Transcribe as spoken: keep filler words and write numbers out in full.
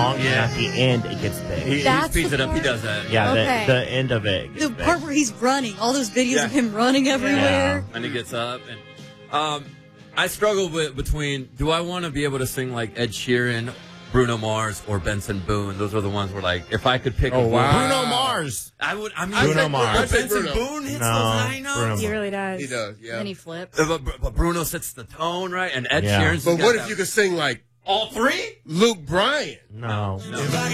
long, Yeah. and at the end it gets big. He, he That's speeds the it up. He part- does that. yeah, Okay. the, the end of it. Gets The big. part where he's running, all those videos Yeah. of him running everywhere. And he gets up. And um, I struggle with between, do I want to be able to sing like Ed Sheeran, Bruno Mars, or Benson Boone? Those are the ones where, like, if I could pick Oh, a wow. one, Bruno Mars. I would. I mean, Bruno but Mars. Benson Bruno. Boone hits No, those high notes. Bruno He really does. He does, yeah. And then he flips. Uh, But, but Bruno sets the tone, right? And Ed Yeah. Sheeran's But got what if that- you could sing like all three? Luke Bryan? No. No.